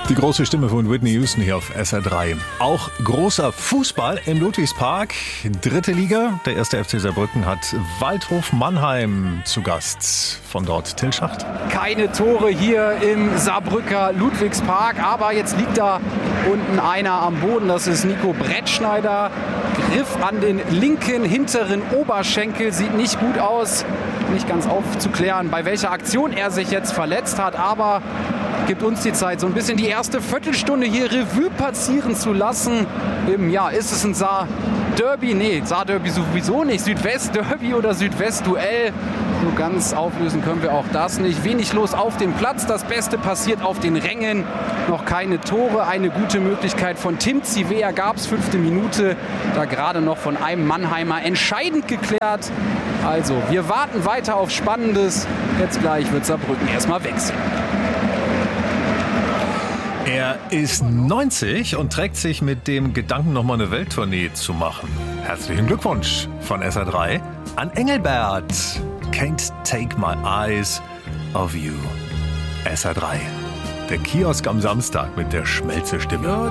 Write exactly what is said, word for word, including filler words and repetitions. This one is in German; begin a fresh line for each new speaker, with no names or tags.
Die große Stimme von Whitney Houston hier auf S R drei. Auch großer Fußball im Ludwigspark. Dritte Liga. Der erste F C Saarbrücken hat Waldhof Mannheim zu Gast. Von dort Till Schacht.
Keine Tore hier im Saarbrücker Ludwigspark. Aber jetzt liegt da unten einer am Boden. Das ist Nico Brettschneider. Griff an den linken hinteren Oberschenkel. Sieht nicht gut aus. Nicht ganz aufzuklären, bei welcher Aktion er sich jetzt verletzt hat. Aber gibt uns die Zeit, so ein bisschen die erste Viertelstunde hier Revue passieren zu lassen. Im, ja, ist es ein Saar-Derby? Nee, Saar-Derby sowieso nicht. Südwest-Derby oder Südwest-Duell? So ganz auflösen können wir auch das nicht. Wenig los auf dem Platz. Das Beste passiert auf den Rängen. Noch keine Tore. Eine gute Möglichkeit von Tim Zivea gab es. Fünfte Minute. Da gerade noch von einem Mannheimer entscheidend geklärt. Also, wir warten weiter auf Spannendes. Jetzt gleich wird Saarbrücken erstmal wechseln.
Er ist neunzig und trägt sich mit dem Gedanken, nochmal eine Welttournee zu machen. Herzlichen Glückwunsch von S R drei an Engelbert. Can't take my eyes off you. S R drei. Der Kiosk am Samstag mit der Schmelzestimme.